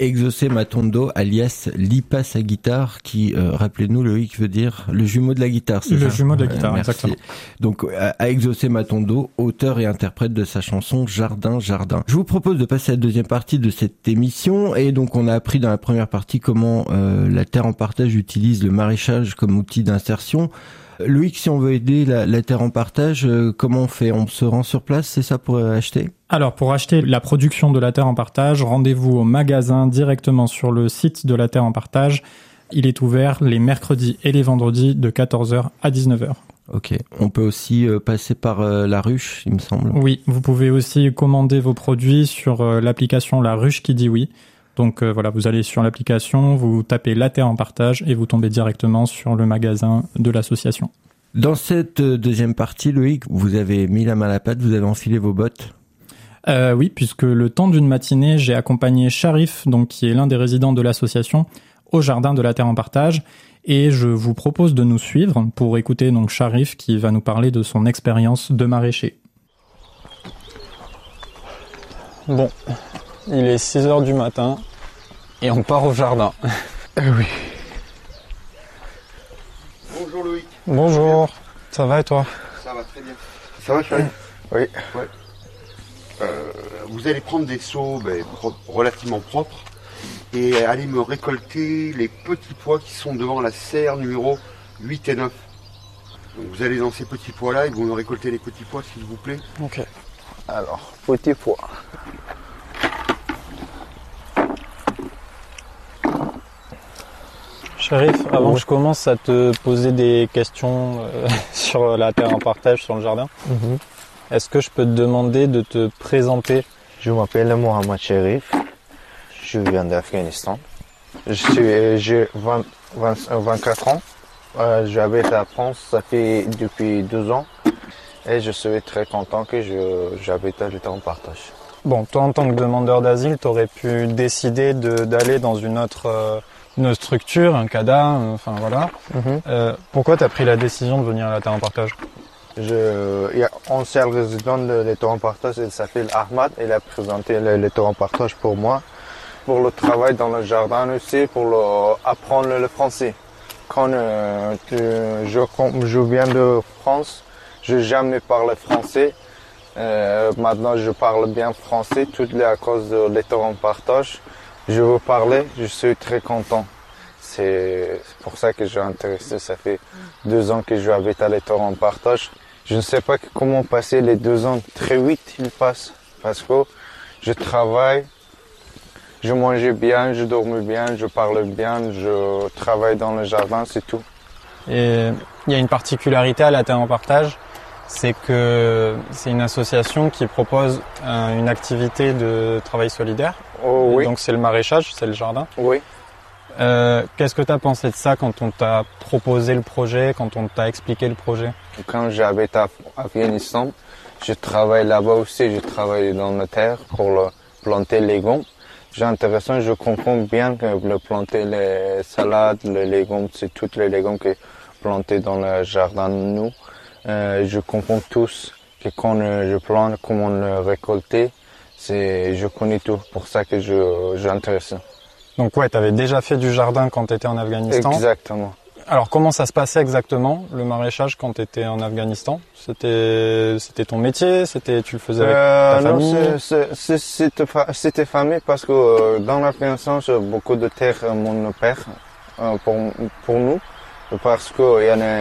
Exaucé Matondo, alias Lipa sa guitare, qui, rappelez-nous, Loïc, veut dire le jumeau de la guitare, c'est ça? Le jumeau de la guitare, exactement. Donc, à Exaucé Matondo, auteur et interprète de sa chanson Jardin, Jardin. Je vous propose de passer à la deuxième partie de cette émission, et donc on a appris dans la première partie comment la Terre en partage utilise le maraîchage comme outil d'insertion. Loïc, si on veut aider la Terre en partage, comment on fait? On se rend sur place, c'est ça, pour acheter? Alors, pour acheter la production de la Terre en partage, rendez-vous au magasin directement sur le site de la Terre en partage. Il est ouvert les mercredis et les vendredis de 14h à 19h. Ok. On peut aussi passer par la ruche, il me semble. Oui, vous pouvez aussi commander vos produits sur l'application La Ruche qui dit oui. Donc voilà, vous allez sur l'application, vous tapez La Terre en partage et vous tombez directement sur le magasin de l'association. Dans cette deuxième partie, Loïc, vous avez mis la main à la pâte, vous avez enfilé vos bottes. Oui, puisque le temps d'une matinée, j'ai accompagné Sharif, donc qui est l'un des résidents de l'association, au jardin de la Terre en partage, et je vous propose de nous suivre pour écouter donc Sharif qui va nous parler de son expérience de maraîcher. Bon, il est 6h du matin et on part au jardin. Oui. Bonjour Loïc. Bonjour, ça va et toi? Ça va très bien. Ça va Charlie? Oui. Ouais. Vous allez prendre des seaux relativement propres et aller me récolter les petits pois qui sont devant la serre numéro 8 et 9. Donc vous allez dans ces petits pois là et vous me récoltez les petits pois s'il vous plaît. Ok. Alors, petits pois. Sharif, avant que je commence à te poser des questions sur la Terre en partage, sur le jardin, est-ce que je peux te demander de te présenter? Je m'appelle Mohamed Sharif. Je viens d'Afghanistan. J'ai 24 ans. J'habite à France, ça fait depuis 2 ans. Et je suis très content que j'habite à l'État en partage. Bon, toi en tant que demandeur d'asile, tu aurais pu décider d'aller dans une autre structure, un CADA, enfin voilà. Pourquoi tu as pris la décision de venir à la Terre en partage? Il y a un seul résident de l'État en partage, il s'appelle Ahmad. Il a présenté l'État en partage pour moi, pour le travail dans le jardin aussi, pour apprendre le français. Quand je viens de France, je n'ai jamais parlé français. Maintenant, je parle bien français, tout est à cause de l'État en partage. Je veux parler, je suis très content. C'est pour ça que j'ai intéressé. Ça fait 2 ans que j'habite à l'État en partage. Je ne sais pas comment passer les 2 ans. Très vite, ils passent. Parce que je travaille, je mangeais bien, je dormais bien, je parle bien, je travaille dans le jardin, c'est tout. Et il y a une particularité à la Terre en partage, c'est que c'est une association qui propose une activité de travail solidaire. Oh, oui. Donc c'est le maraîchage, c'est le jardin. Oui. Qu'est-ce que tu as pensé de ça quand on t'a proposé le projet, quand on t'a expliqué le projet? Quand j'habite à Afghanistan, je travaille là-bas aussi, je travaille dans la terre pour planter les légumes. C'est intéressant, je comprends bien que planter les salades, les légumes, c'est tous les légumes qui sont plantés dans le jardin de nous. Je comprends tous que quand je plante, comment le récolter, je connais tout, pour ça que j'ai intéressé. Donc ouais, tu avais déjà fait du jardin quand tu étais en Afghanistan. Exactement. Alors comment ça se passait exactement, le maraîchage, quand tu étais en Afghanistan? C'était ton métier? Tu le faisais avec ta famille? Non, c'était famille parce que dans l'Afghanistan, j'ai beaucoup de terre, mon père, pour nous. Parce que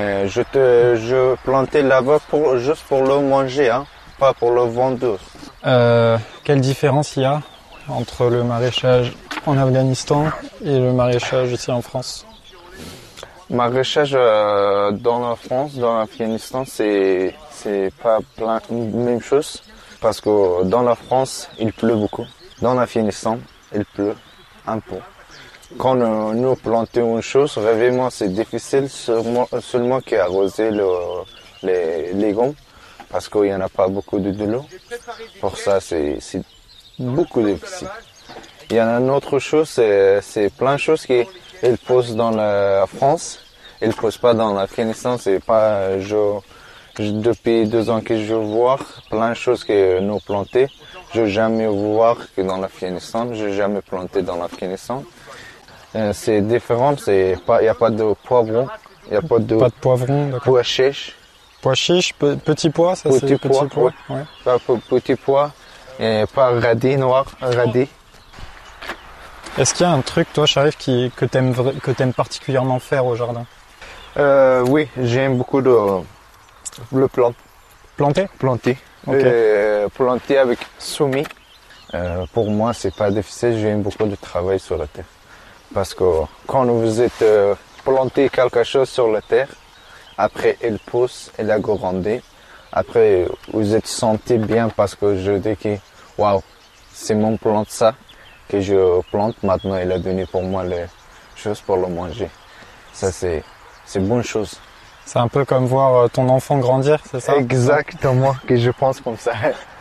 je plantais là-bas juste pour le manger, hein, pas pour le vendre. Quelle différence il y a entre le maraîchage en Afghanistan et le maraîchage ici en France? Maraîchage dans la France, dans l'Afghanistan, c'est pas même chose. Parce que dans la France, il pleut beaucoup. Dans l'Afghanistan, il pleut un peu. Quand nous plantons une chose, vraiment c'est difficile seulement qu'arroser les légumes. Parce qu'il n'y en a pas beaucoup de l'eau. Pour ça, c'est beaucoup difficile. Il y en a une autre chose, c'est plein de choses qu'ils posent dans la France. Ils ne posent pas dans l'Afghanistan. C'est pas, depuis 2 ans que je vois plein de choses que nous plantons. Je n'ai jamais voir que dans l'Afghanistan. Je n'ai jamais planté dans l'Afghanistan. C'est différent. Il n'y a pas de poivron. Il n'y a pas de poivron, d'accord. Pois chiche. Pois chiche, petit pois, ça Petit c'est pois, petit pois. Ouais. Pas petit pois. Et pas radis noir, radis. Est-ce qu'il y a un truc, toi, Sharif, que t'aimes particulièrement faire au jardin? Oui, j'aime beaucoup le Planter? planter. Okay. Planter avec soumis. Pour moi, c'est pas difficile. J'aime beaucoup de travail sur la terre. Parce que quand vous êtes planté quelque chose sur la terre, après elle pousse, elle a grandi. Après, vous êtes senti bien parce que je dis que, waouh, c'est mon plante ça que je plante. Maintenant, il a donné pour moi les choses pour le manger. Ça, c'est une bonne chose. C'est un peu comme voir ton enfant grandir, c'est ça? Exactement, que je pense comme ça.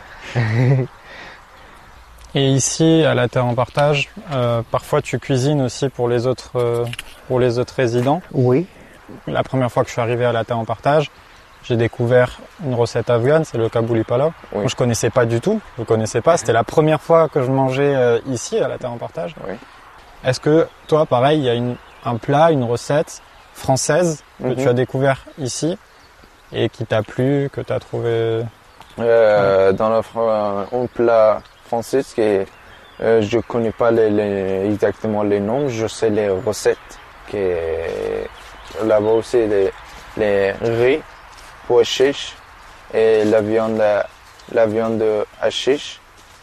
Et ici, à la Terre en Partage, parfois tu cuisines aussi pour les autres résidents. Oui. La première fois que je suis arrivé à la Terre en Partage, j'ai découvert une recette afghane, c'est le kabouli palav. Oui. Moi, je connaissais pas du tout, je connaissais pas. C'était la première fois que je mangeais ici, à la Terre en Partage. Oui. Est-ce que toi, pareil, il y a un plat, une recette française que tu as découvert ici et qui t'a plu, que tu as trouvé... Dans un plat français, je connais pas exactement les noms, je sais les recettes. Là-bas aussi, les riz, pois chiches et la viande hachis,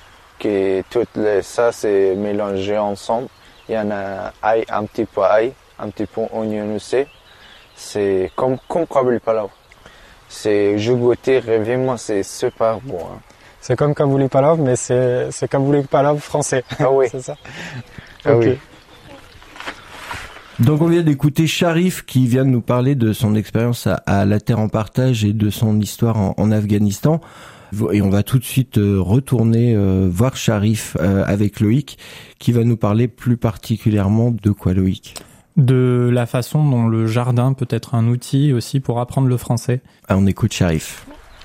ça c'est mélangé ensemble. Il y en a un petit peu oignon aussi. C'est comme kabouli palav. Je goûtais, reviens-moi, c'est super bon. Hein. C'est comme kabouli palav, mais c'est kabouli palav français. Ah oui. C'est ça? Ah okay. Oui. Donc on vient d'écouter Sharif qui vient de nous parler de son expérience à la Terre en Partage et de son histoire en Afghanistan. Et on va tout de suite retourner voir Sharif avec Loïc qui va nous parler plus particulièrement de quoi, Loïc? De la façon dont le jardin peut être un outil aussi pour apprendre le français. Ah, on écoute Sharif.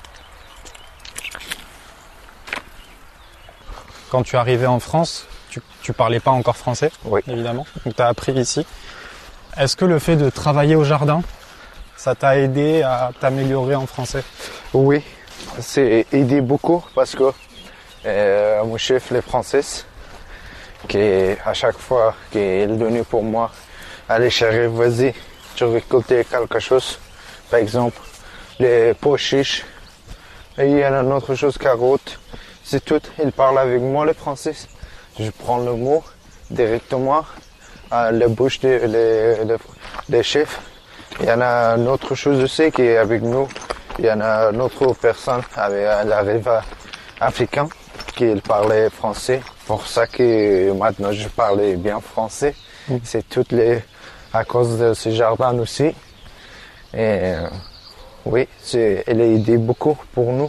Quand tu es arrivé en France, tu parlais pas encore français, oui. Évidemment. Donc tu as appris ici. Est-ce que le fait de travailler au jardin, ça t'a aidé à t'améliorer en français? Oui, c'est aidé beaucoup parce que mon chef, les français, qui à chaque fois qu'il donnait pour moi, allez chérie, vas-y, tu récoltes quelque chose. Par exemple, les pois chiches. Et il y a une autre chose, carottes. C'est tout. Il parle avec moi, les français. Je prends le mot directement à la bouche des chefs. Il y en a une autre chose aussi qui est avec nous. Il y en a une autre personne avec la rive africaine qui parlait français. Pour ça que maintenant je parlais bien français. C'est à cause de ce jardin aussi. Et oui, elle a aidé beaucoup pour nous.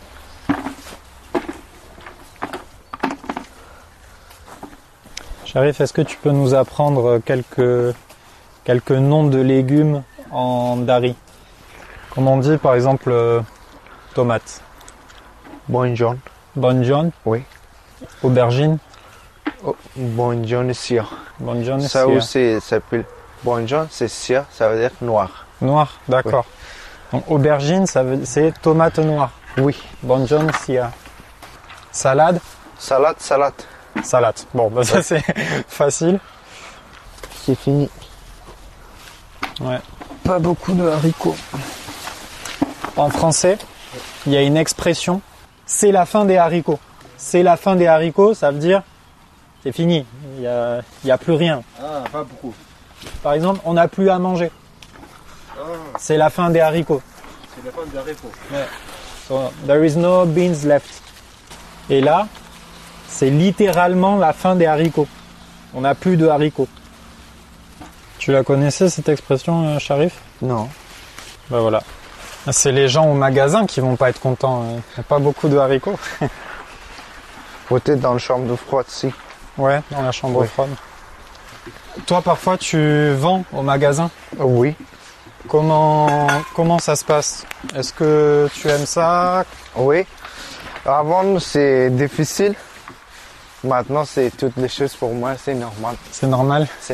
Sharif, est-ce que tu peux nous apprendre quelques noms de légumes en dari? Comme on dit par exemple tomate. Bonjour. Bonjour. Oui. Aubergine. Oh, bonjour, sia. Bonjour, ça sia. aussi s'appelle bonjour, c'est sia, ça veut dire noir. Noir, d'accord. Oui. Donc aubergine, c'est tomate noire. Oui. Bonjour, sia. Salade. Salade. Bon, bah ça c'est facile. C'est fini. Ouais. Pas beaucoup de haricots. En français, il y a une expression, c'est la fin des haricots. C'est la fin des haricots, ça veut dire c'est fini, il y a plus rien. Ah, pas beaucoup. Par exemple, on n'a plus à manger. Ah. C'est la fin des haricots. C'est la fin des haricots. Ouais. So, there is no beans left. Et là, c'est littéralement la fin des haricots. On n'a plus de haricots. Tu la connaissais cette expression, Sharif? Non. Ben voilà. C'est les gens au magasin qui vont pas être contents. Il n'y a pas beaucoup de haricots. Peut-être dans la chambre de froid ici. Ouais, dans la chambre froide. Toi, parfois, tu vends au magasin? Oui. Comment ça se passe? Est-ce que tu aimes ça? Oui. Avant, c'est difficile. Maintenant, c'est toutes les choses pour moi, c'est normal. C'est normal. C'est